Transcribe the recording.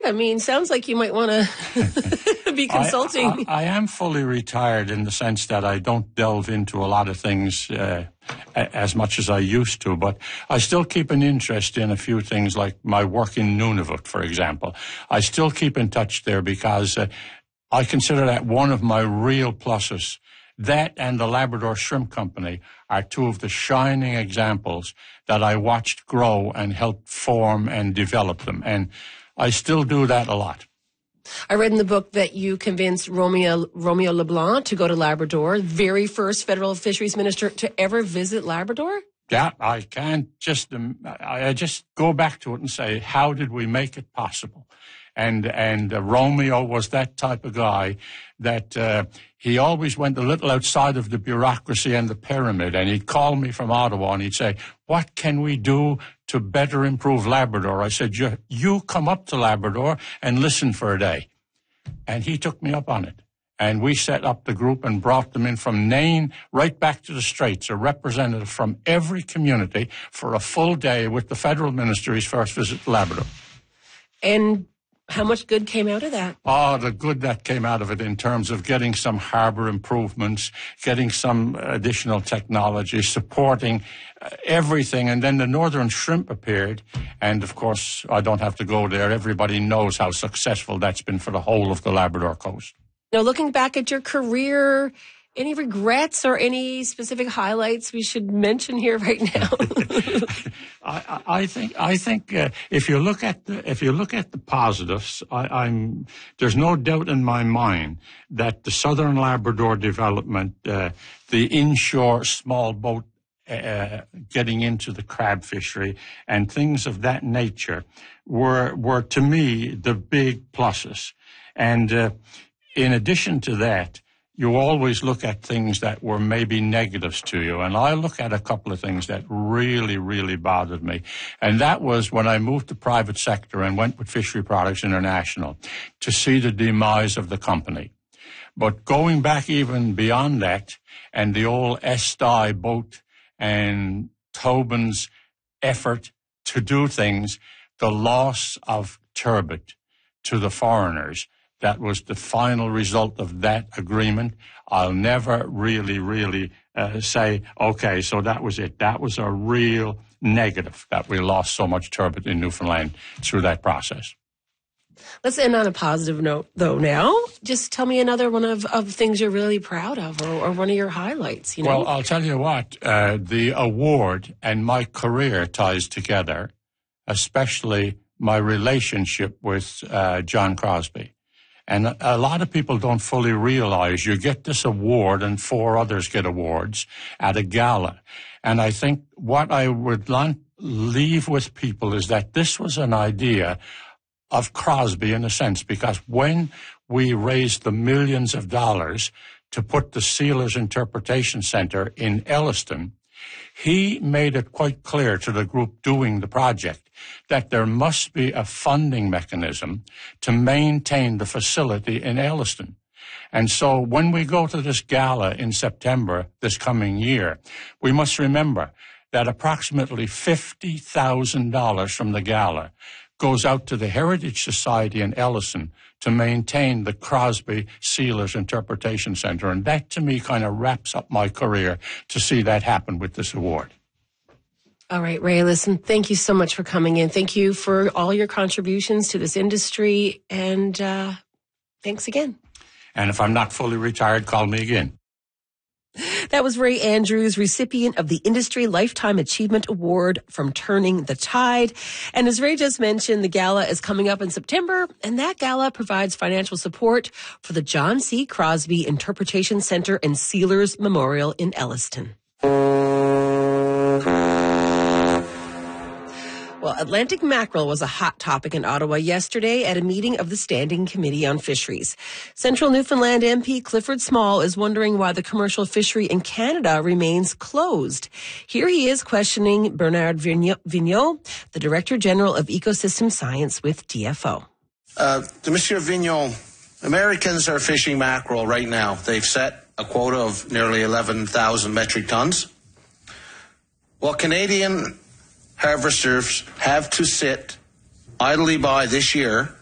I mean, sounds like you might want to be consulting. I am fully retired in the sense that I don't delve into a lot of things as much as I used to, but I still keep an interest in a few things like my work in Nunavut, for example. I still keep in touch there because I consider that one of my real pluses. That and the Labrador Shrimp Company are two of the shining examples that I watched grow and helped form and develop them. And I still do that a lot. I read in the book that you convinced Romeo LeBlanc to go to Labrador, very first federal fisheries minister to ever visit Labrador. Yeah, I can't just, I just go back to it and say, how did we make it possible? And Romeo was that type of guy that he always went a little outside of the bureaucracy and the pyramid. And he'd call me from Ottawa and he'd say, what can we do to better improve Labrador? I said, you come up to Labrador and listen for a day. And he took me up on it. And we set up the group and brought them in from Nain right back to the Straits, a representative from every community for a full day with the federal ministry's first visit to Labrador. And how much good came out of that? Oh, the good that came out of it in terms of getting some harbour improvements, getting some additional technology, supporting everything. And then the Northern Shrimp appeared. And, of course, I don't have to go there. Everybody knows how successful that's been for the whole of the Labrador coast. Now, looking back at your career, any regrets or any specific highlights we should mention here right now? I think if you look at the positives, there's no doubt in my mind that the Southern Labrador development, the inshore small boat getting into the crab fishery and things of that nature were to me the big pluses. And in addition to that, you always look at things that were maybe negatives to you. And I look at a couple of things that really, really bothered me. And that was when I moved to private sector and went with Fishery Products International to see the demise of the company. But going back even beyond that, and the old Esti boat and Tobin's effort to do things, the loss of turbot to the foreigners, that was the final result of that agreement. I'll never really say, okay, so that was it. That was a real negative that we lost so much turbot in Newfoundland through that process. Let's end on a positive note, though, now. Just tell me another one of things you're really proud of or one of your highlights, you know? Well, I'll tell you what, the award and my career ties together, especially my relationship with John Crosbie. And a lot of people don't fully realize you get this award and 4 others get awards at a gala. And I think what I would leave with people is that this was an idea of Crosbie in a sense, because when we raised the millions of dollars to put the Sealers Interpretation Center in Elliston, he made it quite clear to the group doing the project that there must be a funding mechanism to maintain the facility in Elliston. And so when we go to this gala in September this coming year, we must remember that approximately $50,000 from the gala goes out to the Heritage Society in Elliston to maintain the Crosbie Sealers Interpretation Center. And that, to me, kind of wraps up my career to see that happen with this award. All right, Ray, listen, thank you so much for coming in. Thank you for all your contributions to this industry. And thanks again. And if I'm not fully retired, call me again. That was Ray Andrews, recipient of the Industry Lifetime Achievement Award from Turning the Tide. And as Ray just mentioned, the gala is coming up in September, and that gala provides financial support for the John C. Crosbie Interpretation Center and Sealers Memorial in Elliston. Well, Atlantic mackerel was a hot topic in Ottawa yesterday at a meeting of the Standing Committee on Fisheries. Central Newfoundland MP Clifford Small is wondering why the commercial fishery in Canada remains closed. Here he is questioning Bernard Vigneault, the Director General of Ecosystem Science with DFO. To Monsieur Vigneault, Americans are fishing mackerel right now. They've set a quota of nearly 11,000 metric tons. Well, Canadian harvesters have to sit idly by this year